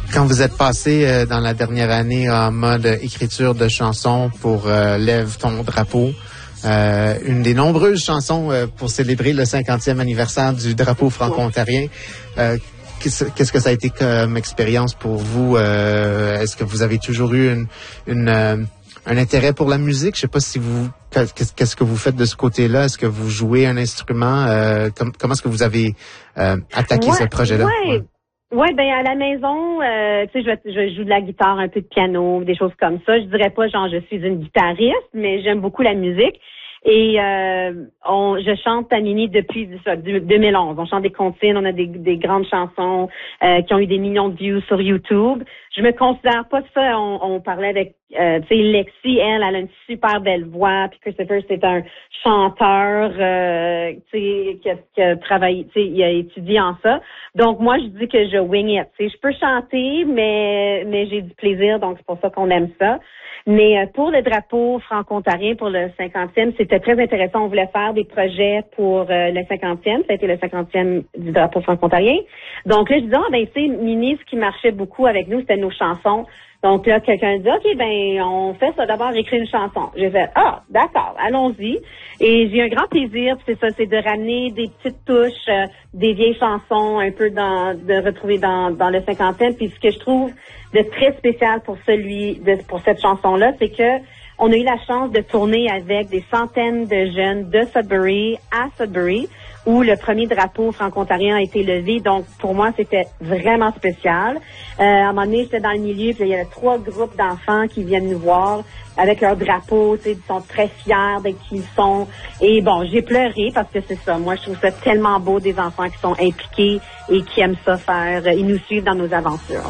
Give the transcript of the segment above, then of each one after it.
Quand vous êtes passé dans la dernière année en mode écriture de chansons pour Lève ton drapeau, une des nombreuses chansons pour célébrer le 50e anniversaire du drapeau franco-ontarien, qu'est-ce que ça a été comme expérience pour vous? Est-ce que vous avez toujours eu un intérêt pour la musique? Je sais pas si qu'est-ce que vous faites de ce côté-là? Est-ce que vous jouez un instrument? Comment est-ce que vous avez attaqué ce projet-là? Ouais, ben à la maison, tu sais, je joue de la guitare, un peu de piano, des choses comme ça. Je dirais pas genre je suis une guitariste, mais j'aime beaucoup la musique. Et je chante à Mini depuis 2011. On chante des comptines, on a des grandes chansons qui ont eu des millions de views sur YouTube. Je me considère pas ça. On parlait avec tu sais, Lexi, elle a une super belle voix, puis Christopher c'est un chanteur tu sais qui a travaillé, tu sais, il a étudié en ça. Donc moi je dis que je wing it. Tu sais, je peux chanter, mais j'ai du plaisir, donc c'est pour ça qu'on aime ça. Mais pour le drapeau franco-ontarien, pour le 50e, c'était très intéressant. On voulait faire des projets pour le 50e. Ça a été le 50e du drapeau franco-ontarien. Donc là, je disais, ben tu sais, Mini, ce qui marchait beaucoup avec nous, c'était nos chansons. Donc là, quelqu'un dit, OK, ben on fait ça d'abord, écrire une chanson. J'ai fait, d'accord, allons-y. Et j'ai un grand plaisir, puis c'est ça, c'est de ramener des petites touches, des vieilles chansons, un peu de retrouver dans le 50e. Puis ce que je trouve de très spécial pour pour cette chanson-là, c'est que on a eu la chance de tourner avec des centaines de jeunes de Sudbury à Sudbury, où le premier drapeau franco-ontarien a été levé. Donc, pour moi, c'était vraiment spécial. À un moment donné, j'étais dans le milieu, puis il y avait 3 groupes d'enfants qui viennent nous voir avec leur drapeau, tu sais, ils sont très fiers de qui ils sont. Et bon, j'ai pleuré parce que c'est ça. Moi, je trouve ça tellement beau, des enfants qui sont impliqués et qui aiment ça faire. Ils nous suivent dans nos aventures.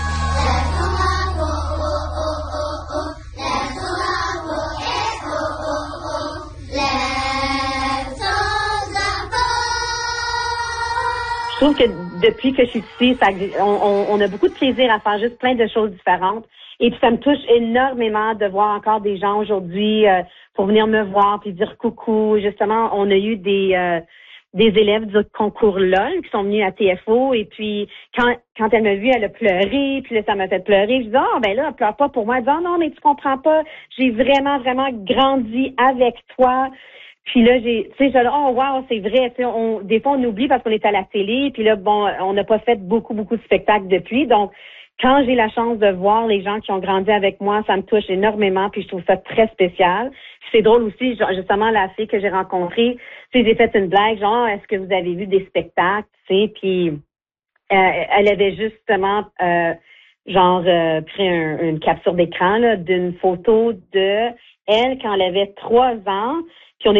Je trouve que depuis que je suis ici, on a beaucoup de plaisir à faire juste plein de choses différentes. Et puis ça me touche énormément de voir encore des gens aujourd'hui pour venir me voir puis dire coucou. Justement, on a eu des élèves du concours LOL qui sont venus à TFO et puis quand elle m'a vue, elle a pleuré, puis là ça m'a fait pleurer. Je dis ben là, pleure pas pour moi. Elle dit non, mais tu comprends pas, j'ai vraiment grandi avec toi. Puis là, tu sais, wow, c'est vrai, tu sais, des fois on oublie parce qu'on est à la télé, puis là, bon, on n'a pas fait beaucoup de spectacles depuis, donc quand j'ai la chance de voir les gens qui ont grandi avec moi, ça me touche énormément, puis je trouve ça très spécial. Puis c'est drôle aussi, justement, la fille que j'ai rencontrée, tu sais, j'ai fait une blague, genre, est-ce que vous avez vu des spectacles, tu sais, puis elle avait justement, pris une capture d'écran, là, d'une photo de elle quand elle avait 3 ans, puis on